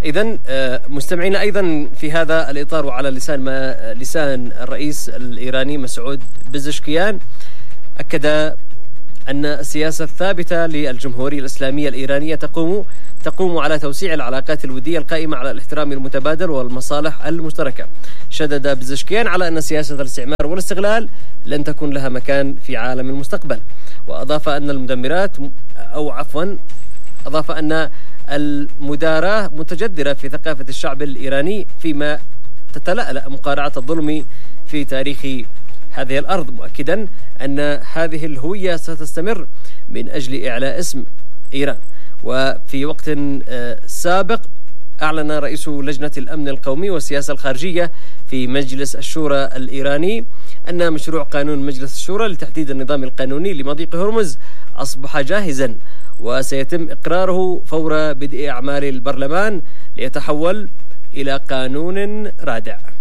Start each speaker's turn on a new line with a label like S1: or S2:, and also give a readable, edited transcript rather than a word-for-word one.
S1: إذن مستمعينا، أيضا في هذا الإطار وعلى لسان الرئيس الإيراني مسعود بزشكيان، أكد أن السياسة الثابتة للجمهورية الإسلامية الإيرانية تقوم على توسيع العلاقات الودية القائمة على الاحترام المتبادل والمصالح المشتركة. شدد بزشكيان على أن سياسة الاستعمار والاستغلال لن تكون لها مكان في عالم المستقبل، وأضاف أن المداراة متجذرة في ثقافة الشعب الإيراني فيما تتلألأ مقارعة الظلم في تاريخ هذه الأرض، مؤكدا أن هذه الهوية ستستمر من أجل إعلاء اسم إيران. وفي وقت سابق أعلن رئيس لجنة الأمن القومي والسياسة الخارجية في مجلس الشورى الإيراني أن مشروع قانون مجلس الشورى لتحديد النظام القانوني لمضيق هرمز أصبح جاهزا، وسيتم إقراره فور بدء أعمال البرلمان ليتحول إلى قانون رادع.